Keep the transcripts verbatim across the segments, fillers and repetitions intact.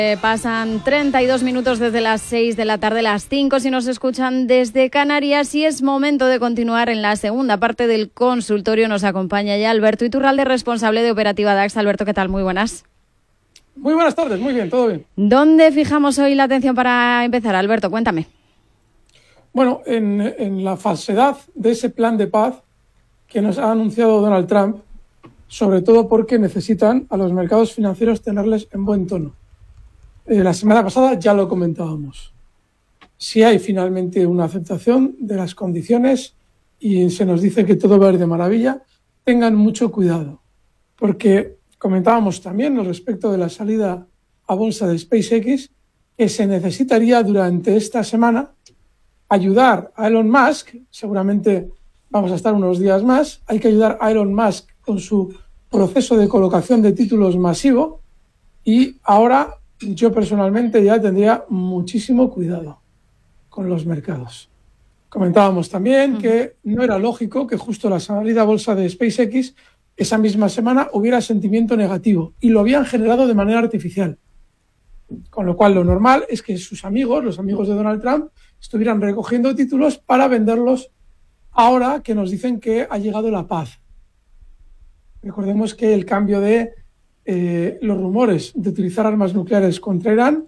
Eh, pasan treinta y dos minutos desde las seis de la tarde, las cinco si nos escuchan desde Canarias, y es momento de continuar en la segunda parte del consultorio. Nos acompaña ya Alberto Iturralde, responsable de Operativa DAX. Alberto, ¿qué tal? Muy buenas. Muy buenas tardes, muy bien, todo bien. ¿Dónde fijamos hoy la atención para empezar, Alberto? Cuéntame. Bueno, en, en la falsedad de ese plan de paz que nos ha anunciado Donald Trump, sobre todo porque necesitan a los mercados financieros tenerles en buen tono. Eh, la semana pasada ya lo comentábamos. Si hay finalmente una aceptación de las condiciones y se nos dice que todo va a ir de maravilla, tengan mucho cuidado, porque comentábamos también al respecto de la salida a bolsa de SpaceX que se necesitaría durante esta semana ayudar a Elon Musk. Seguramente vamos a estar unos días más. Hay que ayudar a Elon Musk con su proceso de colocación de títulos masivo, y ahora yo personalmente ya tendría muchísimo cuidado con los mercados. Comentábamos también que no era lógico que justo la salida a bolsa de SpaceX esa misma semana hubiera sentimiento negativo, y lo habían generado de manera artificial. Con lo cual lo normal es que sus amigos, los amigos de Donald Trump, estuvieran recogiendo títulos para venderlos ahora que nos dicen que ha llegado la paz. Recordemos que el cambio de eh, los rumores de utilizar armas nucleares contra Irán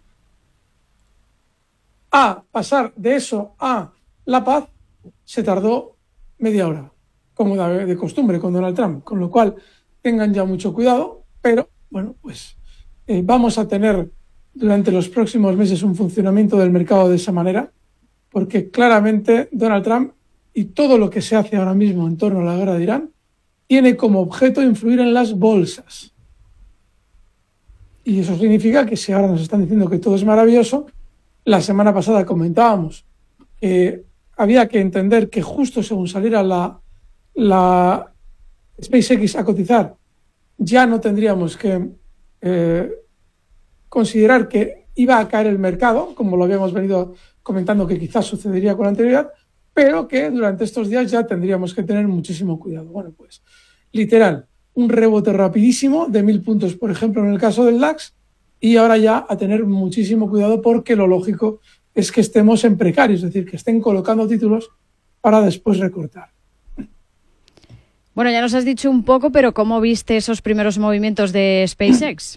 a pasar de eso a la paz se tardó media hora, como de, de costumbre con Donald Trump, con lo cual tengan ya mucho cuidado, pero bueno, pues eh, vamos a tener durante los próximos meses un funcionamiento del mercado de esa manera, porque claramente Donald Trump y todo lo que se hace ahora mismo en torno a la guerra de Irán tiene como objeto influir en las bolsas. Y eso significa que si ahora nos están diciendo que todo es maravilloso, la semana pasada comentábamos que había que entender que justo según saliera la, la SpaceX a cotizar, ya no tendríamos que eh, considerar que iba a caer el mercado, como lo habíamos venido comentando que quizás sucedería con anterioridad, pero que durante estos días ya tendríamos que tener muchísimo cuidado. Bueno, pues literal, un rebote rapidísimo de mil puntos, por ejemplo, en el caso del DAX, y ahora ya a tener muchísimo cuidado, porque lo lógico es que estemos en precario, es decir, que estén colocando títulos para después recortar. Bueno, ya nos has dicho un poco, pero ¿cómo viste esos primeros movimientos de SpaceX?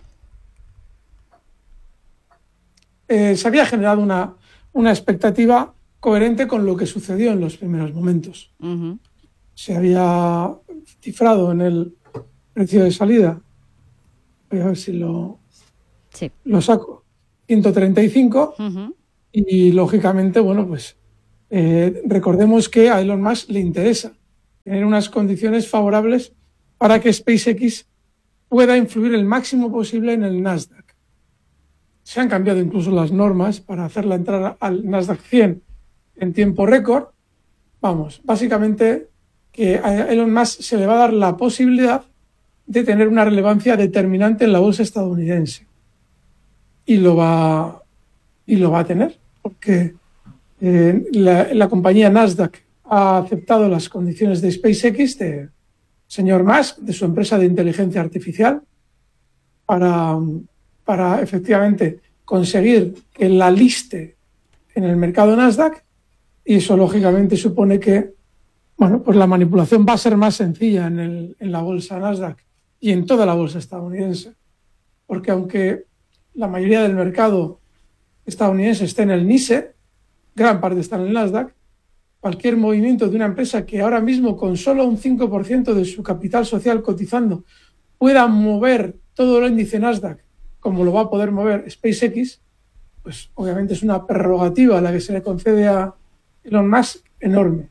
Eh, se había generado una, una expectativa coherente con lo que sucedió en los primeros momentos. Uh-huh. Se había cifrado en el precio de salida, voy a ver si lo, sí. lo saco, ciento treinta y cinco, uh-huh. Y lógicamente, bueno, pues eh, recordemos que a Elon Musk le interesa tener unas condiciones favorables para que SpaceX pueda influir el máximo posible en el Nasdaq. Se han cambiado incluso las normas para hacerla entrar al Nasdaq cien en tiempo récord. Vamos, básicamente que a Elon Musk se le va a dar la posibilidad de tener una relevancia determinante en la bolsa estadounidense. Y lo va, y lo va a tener, porque eh, la, la compañía Nasdaq ha aceptado las condiciones de SpaceX, de señor Musk, de su empresa de inteligencia artificial, para, para efectivamente conseguir que la liste en el mercado Nasdaq, y eso lógicamente supone que bueno, pues la manipulación va a ser más sencilla en, el, en la bolsa Nasdaq y en toda la bolsa estadounidense, porque aunque la mayoría del mercado estadounidense esté en el N Y S E, gran parte está en el Nasdaq. Cualquier movimiento de una empresa que ahora mismo con solo un cinco por ciento de su capital social cotizando pueda mover todo el índice Nasdaq como lo va a poder mover SpaceX, pues obviamente es una prerrogativa a la que se le concede a Elon Musk enorme.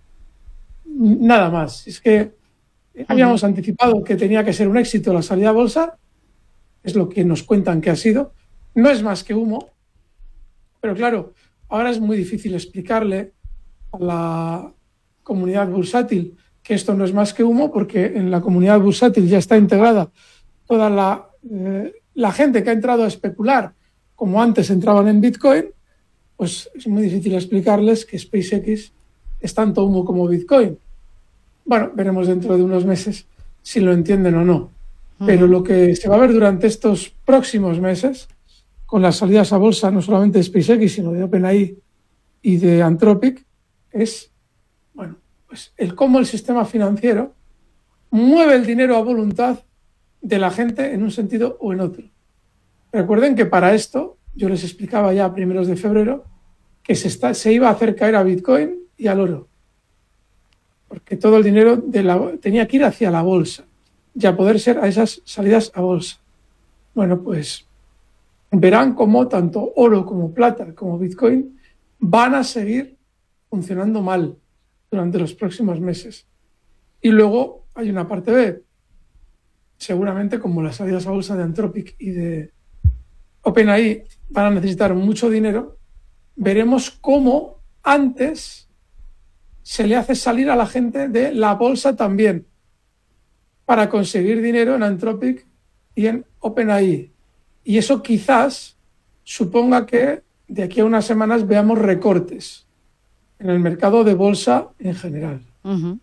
Nada más. Es que habíamos uh-huh. anticipado que tenía que ser un éxito la salida a bolsa, es lo que nos cuentan que ha sido. No es más que humo, pero claro, ahora es muy difícil explicarle a la comunidad bursátil que esto no es más que humo, porque en la comunidad bursátil ya está integrada toda la, eh, la gente que ha entrado a especular, como antes entraban en Bitcoin. Pues es muy difícil explicarles que SpaceX es tanto humo como Bitcoin. Bueno, veremos dentro de unos meses si lo entienden o no. Pero lo que se va a ver durante estos próximos meses con las salidas a bolsa, no solamente de SpaceX, sino de OpenAI y de Anthropic, es, bueno, pues el cómo el sistema financiero mueve el dinero a voluntad de la gente en un sentido o en otro. Recuerden que para esto, yo les explicaba ya a primeros de febrero, que se, está, se iba a hacer caer a Bitcoin y al oro, porque todo el dinero de la, tenía que ir hacia la bolsa y a poder ser a esas salidas a bolsa. Bueno, pues verán cómo tanto oro como plata como Bitcoin van a seguir funcionando mal durante los próximos meses. Y luego hay una parte B. Seguramente, como las salidas a bolsa de Anthropic y de OpenAI van a necesitar mucho dinero, veremos cómo antes se le hace salir a la gente de la bolsa también para conseguir dinero en Anthropic y en OpenAI. Y eso quizás suponga que de aquí a unas semanas veamos recortes en el mercado de bolsa en general. Uh-huh.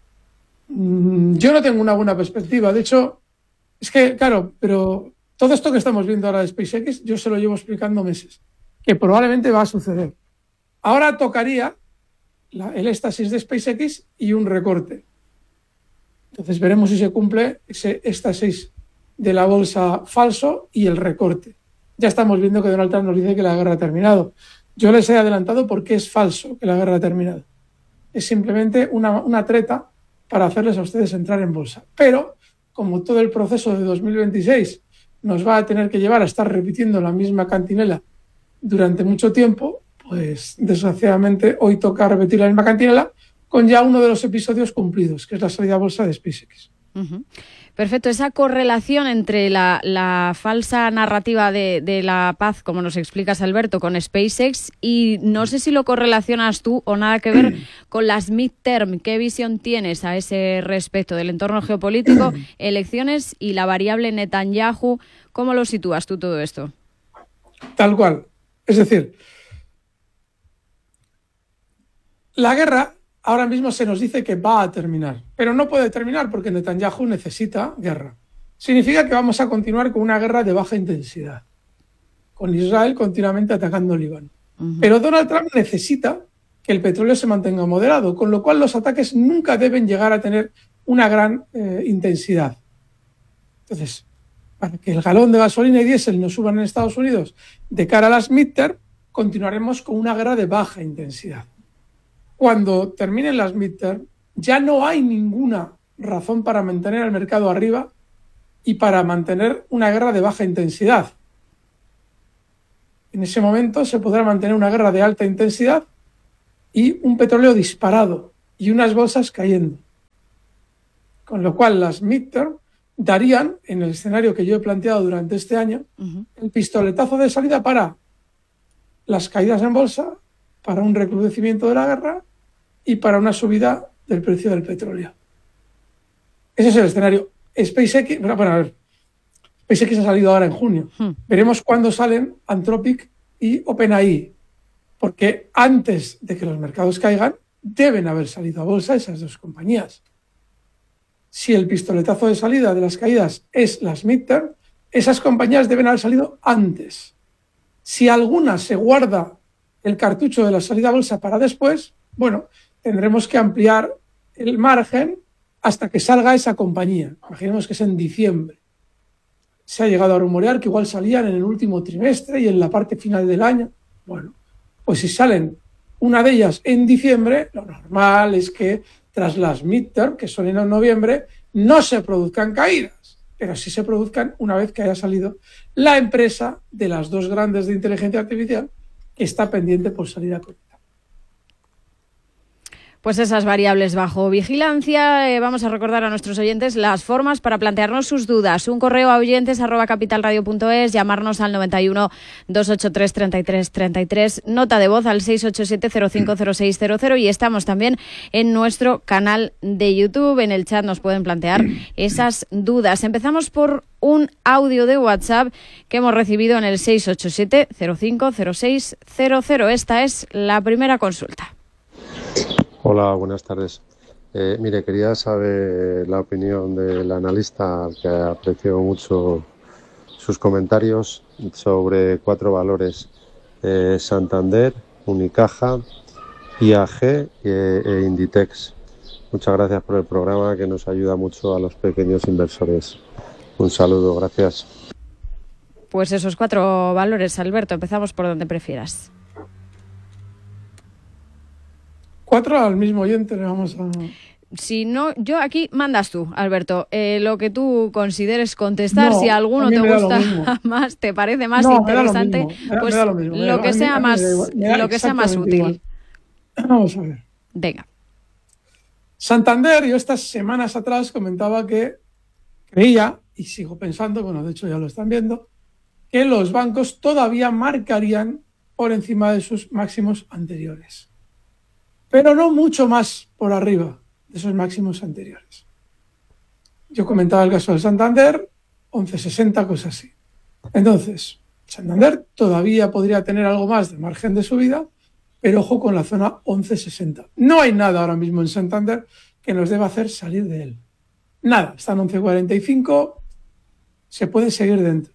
Yo no tengo una buena perspectiva. De hecho, es que, claro, pero todo esto que estamos viendo ahora de SpaceX, yo se lo llevo explicando meses, que probablemente va a suceder. Ahora tocaría la, el éxtasis de SpaceX y un recorte. Entonces veremos si se cumple ese éxtasis de la bolsa falso y el recorte. Ya estamos viendo que Donald Trump nos dice que la guerra ha terminado. Yo les he adelantado por qué es falso que la guerra ha terminado. Es simplemente una, una treta para hacerles a ustedes entrar en bolsa. Pero, como todo el proceso de dos mil veintiséis nos va a tener que llevar a estar repitiendo la misma cantinela durante mucho tiempo, pues desgraciadamente hoy toca repetir la misma cantinela con ya uno de los episodios cumplidos, que es la salida a bolsa de SpaceX. Uh-huh. Perfecto, esa correlación entre la, la falsa narrativa de, de la paz, como nos explicas, Alberto, con SpaceX, y no sé si lo correlacionas tú o nada que ver con las midterm. ¿Qué visión tienes a ese respecto del entorno geopolítico, elecciones y la variable Netanyahu? ¿Cómo lo sitúas tú todo esto? Tal cual. Es decir, la guerra ahora mismo se nos dice que va a terminar, pero no puede terminar porque Netanyahu necesita guerra. Significa que vamos a continuar con una guerra de baja intensidad, con Israel continuamente atacando Líbano. Uh-huh. Pero Donald Trump necesita que el petróleo se mantenga moderado, con lo cual los ataques nunca deben llegar a tener una gran eh, intensidad. Entonces, para que el galón de gasolina y diésel no suban en Estados Unidos de cara a las midterm, continuaremos con una guerra de baja intensidad. Cuando terminen las midterm, ya no hay ninguna razón para mantener el mercado arriba y para mantener una guerra de baja intensidad. En ese momento se podrá mantener una guerra de alta intensidad y un petróleo disparado y unas bolsas cayendo. Con lo cual las midterm darían, en el escenario que yo he planteado durante este año, uh-huh. el pistoletazo de salida para las caídas en bolsa, para un recrudecimiento de la guerra y para una subida del precio del petróleo. Ese es el escenario. SpaceX, bueno, a ver, SpaceX ha salido ahora en junio. Hmm. Veremos cuándo salen Anthropic y OpenAI, porque antes de que los mercados caigan, deben haber salido a bolsa esas dos compañías. Si el pistoletazo de salida de las caídas es las midterm, esas compañías deben haber salido antes. Si alguna se guarda el cartucho de la salida a bolsa para después, bueno, tendremos que ampliar el margen hasta que salga esa compañía. Imaginemos que es en diciembre. Se ha llegado a rumorear que igual salían en el último trimestre y en la parte final del año. Bueno, pues si salen una de ellas en diciembre, lo normal es que tras las midterm, que son en noviembre, no se produzcan caídas, pero sí se produzcan una vez que haya salido la empresa de las dos grandes de inteligencia artificial que está pendiente por salir a conectar. Pues esas variables bajo vigilancia. Eh, vamos a recordar a nuestros oyentes las formas para plantearnos sus dudas. Un correo a oyentes arroba capitalradio punto es, llamarnos al noventa y uno, doscientos ochenta y tres, treinta y tres treinta y tres, nota de voz al seis ocho siete, cero cinco cero seis cero cero y estamos también en nuestro canal de YouTube. En el chat nos pueden plantear esas dudas. Empezamos por un audio de WhatsApp que hemos recibido en el seis ocho siete, cero cinco cero seis cero cero. Esta es la primera consulta. Hola, buenas tardes. Eh, mire, quería saber la opinión del analista, que aprecio mucho sus comentarios, sobre cuatro valores: eh, Santander, Unicaja, I A G e, e Inditex. Muchas gracias por el programa, que nos ayuda mucho a los pequeños inversores. Un saludo, gracias. Pues esos cuatro valores, Alberto, empezamos por donde prefieras. Cuatro al mismo oyente le vamos a... Si no, yo aquí mandas tú, Alberto, eh, lo que tú consideres contestar. No, si alguno te gusta más, te parece más no, interesante, da, pues lo, lo, lo que sea más, lo que sea más útil. Igual. Vamos a ver. Venga. Santander, yo estas semanas atrás comentaba que creía, y sigo pensando, bueno, de hecho ya lo están viendo, que los bancos todavía marcarían por encima de sus máximos anteriores, pero no mucho más por arriba de esos máximos anteriores. Yo comentaba el caso de Santander, once sesenta, cosas así. Entonces, Santander todavía podría tener algo más de margen de subida, pero ojo con la zona once sesenta. No hay nada ahora mismo en Santander que nos deba hacer salir de él. Nada, está en once cuarenta y cinco, se puede seguir dentro.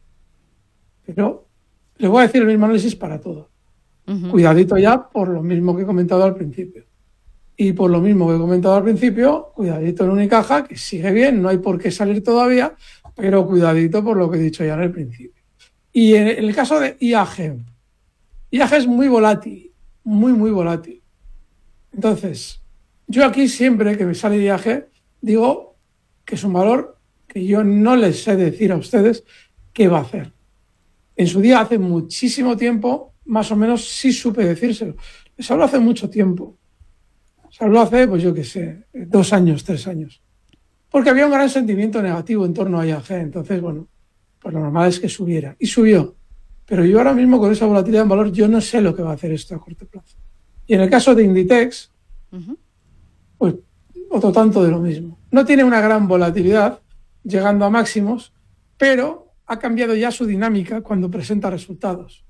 Pero le voy a decir el mismo análisis para todo. Uh-huh. Cuidadito ya por lo mismo que he comentado al principio. Y por lo mismo que he comentado al principio, cuidadito en Unicaja, que sigue bien, no hay por qué salir todavía, pero cuidadito por lo que he dicho ya en el principio. Y en el caso de I A G, I A G es muy volátil, muy, muy volátil. Entonces, yo aquí siempre que me sale I A G, digo que es un valor que yo no les sé decir a ustedes qué va a hacer. En su día, hace muchísimo tiempo, más o menos sí supe decírselo. Les hablo hace mucho tiempo. Se habló hace, pues yo qué sé, dos años, tres años. Porque había un gran sentimiento negativo en torno a I A G. Entonces, bueno, pues lo normal es que subiera. Y subió. Pero yo ahora mismo, con esa volatilidad en valor, yo no sé lo que va a hacer esto a corto plazo. Y en el caso de Inditex, uh-huh. pues otro tanto de lo mismo. No tiene una gran volatilidad, llegando a máximos, pero ha cambiado ya su dinámica cuando presenta resultados.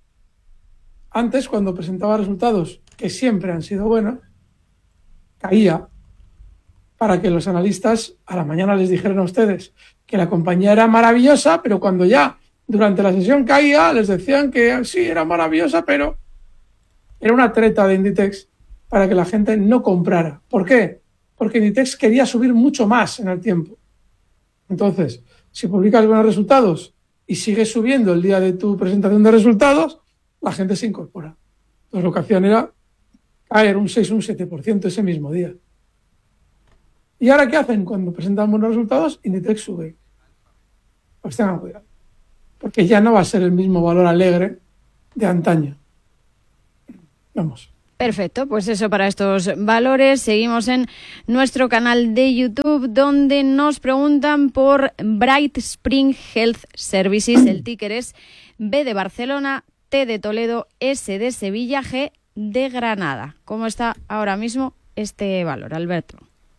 Antes, cuando presentaba resultados, que siempre han sido buenos, caía para que los analistas a la mañana les dijeran a ustedes que la compañía era maravillosa, pero cuando ya durante la sesión caía, les decían que sí, era maravillosa, pero era una treta de Inditex para que la gente no comprara. ¿Por qué? Porque Inditex quería subir mucho más en el tiempo. Entonces, si publicas buenos resultados y sigues subiendo el día de tu presentación de resultados, la gente se incorpora. Entonces, lo que hacían era caer un seis, un siete por ciento ese mismo día. ¿Y ahora qué hacen? Cuando presentan buenos resultados, Inditex sube. Pues tengan cuidado. Porque ya no va a ser el mismo valor alegre de antaño. Vamos. Perfecto, pues eso para estos valores. Seguimos en nuestro canal de YouTube, donde nos preguntan por Bright Spring Health Services. El ticker es B de Barcelona, T de Toledo, S de Sevilla, G de Granada. ¿Cómo está ahora mismo este valor, Alberto?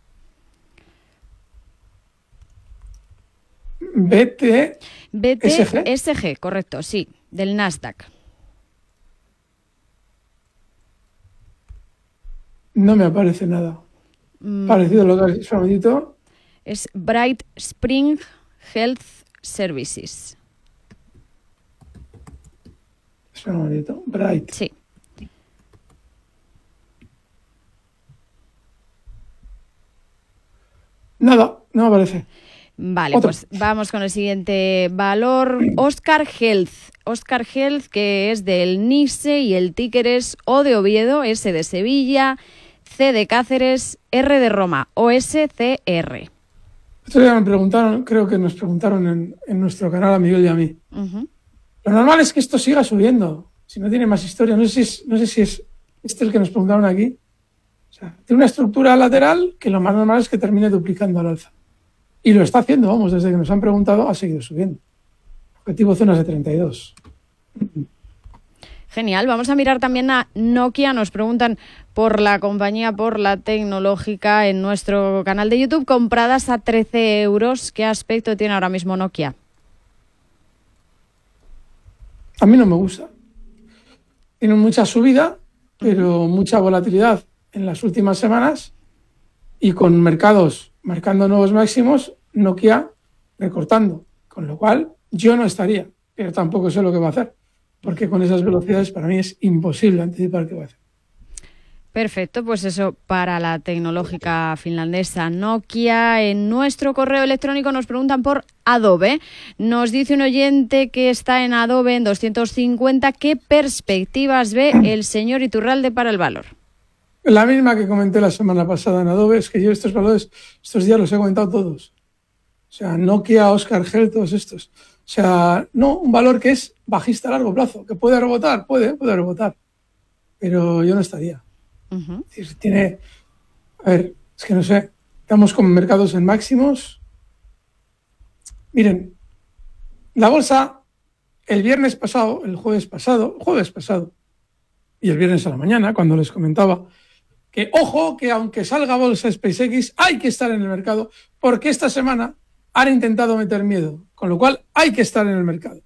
B T S G. S G, correcto, sí, del Nasdaq. No me aparece nada. Mm. Parecido a lo que has dicho, un momentito. Es Bright Spring Health Services. Espera un momentito. Bright. Sí. Nada, no me aparece. Vale, Otro. Pues vamos con el siguiente valor. Oscar Health. Oscar Health, que es del NISE y el ticker es O de Oviedo, S de Sevilla, C de Cáceres, R de Roma, O S C R. Esto ya me preguntaron, creo que nos preguntaron en, en nuestro canal a Miguel y a mí. Uh-huh. Lo normal es que esto siga subiendo, si no tiene más historia. No sé si es, no sé si es este el que nos preguntaron aquí. O sea, tiene una estructura lateral que lo más normal es que termine duplicando al alza. Y lo está haciendo, vamos, desde que nos han preguntado ha seguido subiendo. Objetivo zonas de treinta y dos. Genial, vamos a mirar también a Nokia. Nos preguntan por la compañía, por la tecnológica en nuestro canal de YouTube, compradas a trece euros. ¿Qué aspecto tiene ahora mismo Nokia? A mí no me gusta. Tiene mucha subida, pero mucha volatilidad en las últimas semanas y con mercados marcando nuevos máximos, Nokia recortando. Con lo cual, yo no estaría. pero tampoco sé lo que va a hacer, porque con esas velocidades para mí es imposible anticipar qué va a hacer. Perfecto, pues eso para la tecnológica finlandesa Nokia. En nuestro correo electrónico nos preguntan por Adobe. Nos dice un oyente que está en Adobe en doscientos cincuenta. ¿Qué perspectivas ve el señor Iturralde para el valor? La misma que comenté la semana pasada en Adobe, es que yo estos valores, estos días los he comentado todos. O sea, Nokia, Oscar Gel, todos estos. O sea, no, un valor que es bajista a largo plazo, que puede rebotar, puede, puede rebotar. Pero yo no estaría. Uh-huh. Es decir, tiene, a ver, es que no sé, estamos con mercados en máximos. Miren, la bolsa el viernes pasado, el jueves pasado, jueves pasado y el viernes a la mañana, cuando les comentaba que, ojo, que aunque salga bolsa SpaceX, hay que estar en el mercado, porque esta semana han intentado meter miedo, con lo cual hay que estar en el mercado.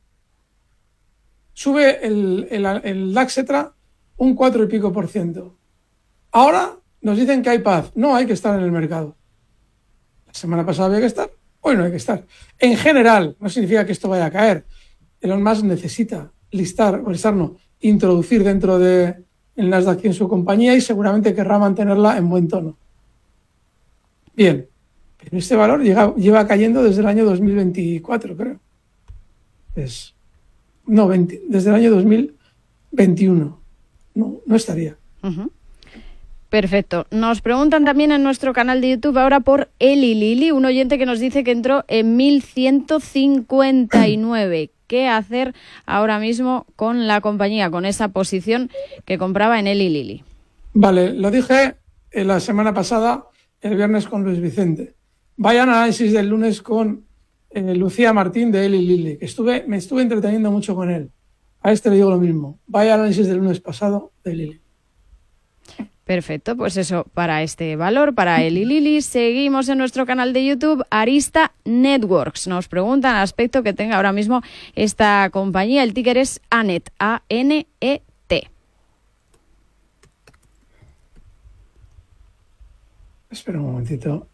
Sube el, el, el DAX-Etra un cuatro y pico por ciento. Ahora nos dicen que hay paz. No, hay que estar en el mercado. La semana pasada había que estar, hoy no hay que estar. En general, no significa que esto vaya a caer. Elon Musk necesita listar, o listar no, introducir dentro de el Nasdaq en su compañía y seguramente querrá mantenerla en buen tono. Bien, pero este valor llega, lleva cayendo desde el año dos mil veinticuatro, creo. Es, no, veinte, desde el año dos mil veintiuno. No, no estaría. Uh-huh. Perfecto. Nos preguntan también en nuestro canal de YouTube ahora por Eli Lilly, un oyente que nos dice que entró en mil ciento cincuenta y nueve. ¿Qué hacer ahora mismo con la compañía, con esa posición que compraba en Eli Lilly? Vale, lo dije la semana pasada, el viernes con Luis Vicente. Vaya análisis del lunes con eh, Lucía Martín de Eli Lilly, que estuve, me estuve entreteniendo mucho con él. A este le digo lo mismo. Vaya análisis del lunes pasado de Lilly. Perfecto, pues eso para este valor, para Eli Lilly. Seguimos en nuestro canal de YouTube, Arista Networks. Nos preguntan aspecto que tenga ahora mismo esta compañía. El ticker es ANET, A N E T. Espera un momentito.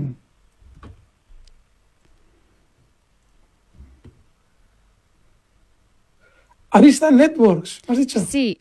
Arista Networks, ¿has dicho? Sí.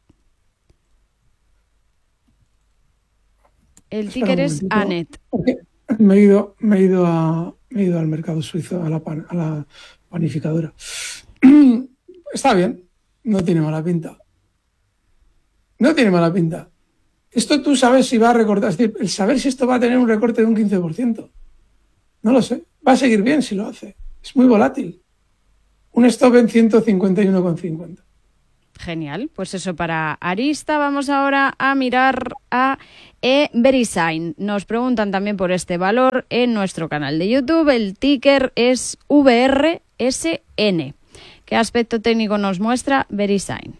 El ticker es ANET. Okay. Me he ido, me he ido a, me he ido al mercado suizo, a la, pan, a la panificadora. Está bien, no tiene mala pinta. No tiene mala pinta. Esto tú sabes si va a recortar, es decir, el saber si esto va a tener un recorte de un quince por ciento. No lo sé. Va a seguir bien si lo hace. Es muy volátil. Un stop en ciento cincuenta y uno coma cincuenta. Genial, pues eso para Arista. Vamos ahora a mirar a eVerisign. Nos preguntan también por este valor en nuestro canal de YouTube. El ticker es V R S N. ¿Qué aspecto técnico nos muestra Verisign?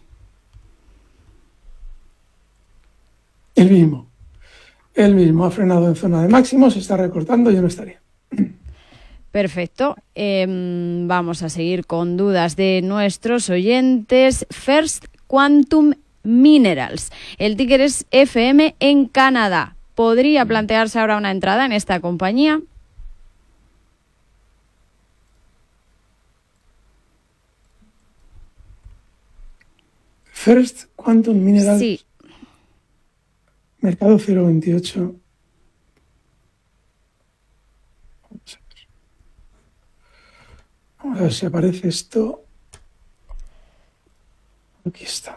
El mismo. El mismo ha frenado en zona de máximo, se está recortando, yo no estaría. Perfecto. Eh, vamos a seguir con dudas de nuestros oyentes. First Quantum Minerals. El ticker es F M en Canadá. ¿Podría plantearse ahora una entrada en esta compañía? First Quantum Minerals. Sí. Mercado cero veintiocho. Vamos a ver si aparece esto. Aquí está.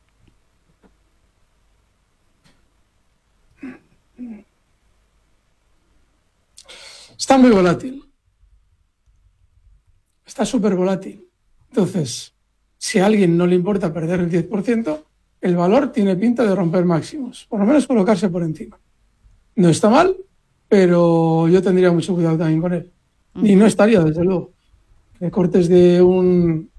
Está muy volátil. Está súper volátil. Entonces, si a alguien no le importa perder el diez por ciento, el valor tiene pinta de romper máximos. Por lo menos colocarse por encima. No está mal, pero yo tendría mucho cuidado también con él. Y no estaría, desde luego. Recortes de un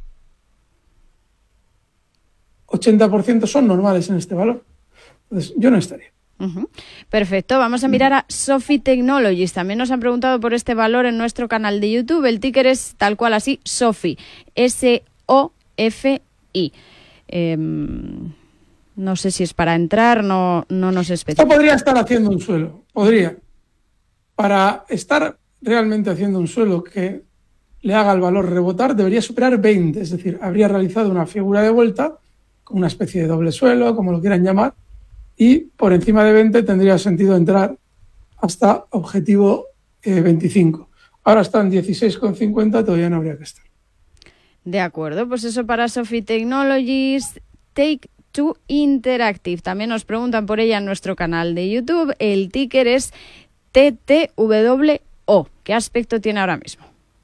ochenta por ciento son normales en este valor. Entonces, yo no estaría. Uh-huh. Perfecto, vamos a mirar a Sophie Technologies. También nos han preguntado por este valor en nuestro canal de YouTube. El ticker es tal cual así, Sophie, S O F I. Eh, no sé si es para entrar, no, no nos especifica. Esto podría estar haciendo un suelo, podría. Para estar realmente haciendo un suelo que le haga el valor rebotar, debería superar veinte, es decir, habría realizado una figura de vuelta con una especie de doble suelo, como lo quieran llamar, y por encima de veinte tendría sentido entrar hasta objetivo eh, veinticinco. Ahora está en dieciséis coma cincuenta, todavía no habría que estar. De acuerdo, pues eso para Sophie Technologies. Take Two Interactive. También nos preguntan por ella en nuestro canal de YouTube. El ticker es T T W O. ¿Qué aspecto tiene ahora mismo?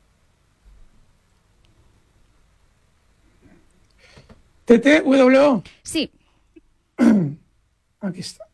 ¿T T W O? Sí. Aquí está.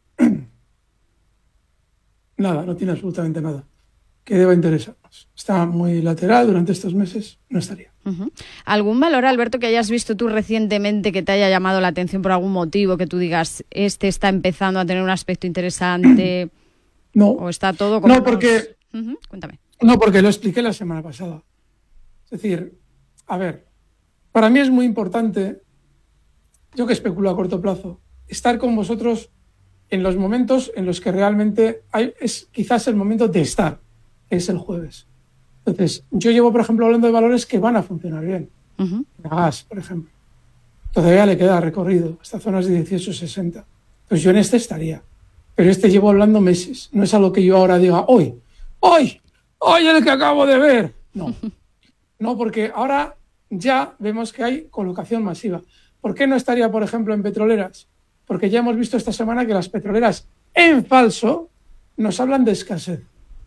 Nada, no tiene absolutamente nada que deba interesarnos. Está muy lateral durante estos meses, no estaría. Uh-huh. ¿Algún valor, Alberto, que hayas visto tú recientemente que te haya llamado la atención por algún motivo, que tú digas, este está empezando a tener un aspecto interesante? No. ¿O está todo como No, porque... Nos... Uh-huh. Cuéntame. No, porque lo expliqué la semana pasada. Es decir, a ver, para mí es muy importante, yo que especulo a corto plazo, estar con vosotros en los momentos en los que realmente hay, es quizás el momento de estar, que es el jueves. Entonces, yo llevo, por ejemplo, hablando de valores que van a funcionar bien. Uh-huh. Gas, por ejemplo. Todavía le queda recorrido hasta zonas de dieciocho sesenta. Pues yo en este estaría. Pero este llevo hablando meses. No es algo que yo ahora diga, hoy, hoy, hoy el que acabo de ver. No. No, porque ahora ya vemos que hay colocación masiva. ¿Por qué no estaría, por ejemplo, en petroleras? Porque ya hemos visto esta semana que las petroleras en falso nos hablan de escasez.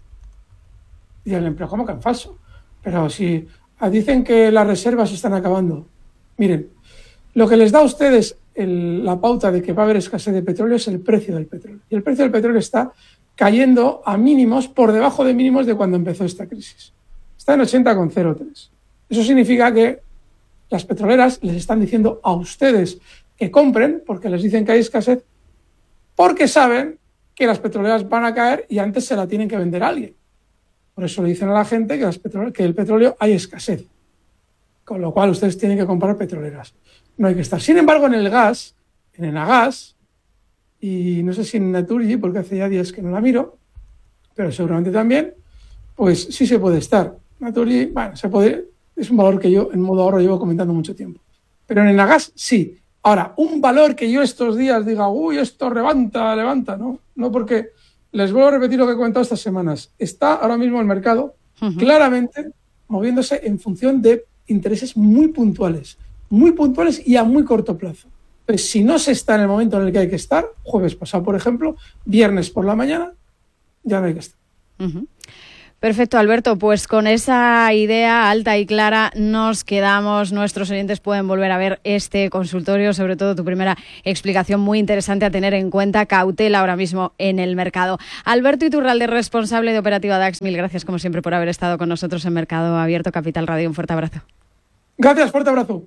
Y dirán, pero ¿cómo que en falso? Pero si dicen que las reservas se están acabando. Miren, lo que les da a ustedes el, la pauta de que va a haber escasez de petróleo es el precio del petróleo. Y el precio del petróleo está cayendo a mínimos, por debajo de mínimos de cuando empezó esta crisis. Está en ochenta coma cero tres. Eso significa que las petroleras les están diciendo a ustedes que compren, porque les dicen que hay escasez, porque saben que las petroleras van a caer y antes se la tienen que vender a alguien. Por eso le dicen a la gente que, las petrole- que el petróleo hay escasez. Con lo cual ustedes tienen que comprar petroleras. No hay que estar. Sin embargo, en el gas, en Enagas, y no sé si en Naturgy, porque hace ya días que no la miro, pero seguramente también, pues sí se puede estar. Naturgy, bueno, se puede, es un valor que yo en modo ahorro llevo comentando mucho tiempo. Pero en Enagas sí. Ahora, un valor que yo estos días diga, uy, esto levanta, levanta, no, no, porque les vuelvo a repetir lo que he comentado estas semanas. Está ahora mismo el mercado uh-huh. claramente moviéndose en función de intereses muy puntuales, muy puntuales y a muy corto plazo. Pues si no se está en el momento en el que hay que estar, jueves pasado, por ejemplo, viernes por la mañana, ya no hay que estar. Uh-huh. Perfecto, Alberto, pues con esa idea alta y clara nos quedamos. Nuestros oyentes pueden volver a ver este consultorio, sobre todo tu primera explicación muy interesante a tener en cuenta. Cautela ahora mismo en el mercado. Alberto Iturralde, responsable de operativa DAX, mil gracias como siempre por haber estado con nosotros en Mercado Abierto Capital Radio. Un fuerte abrazo. Gracias, fuerte abrazo.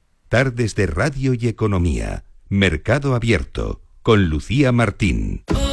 Tardes de Radio y Economía. Mercado Abierto con Lucía Martín.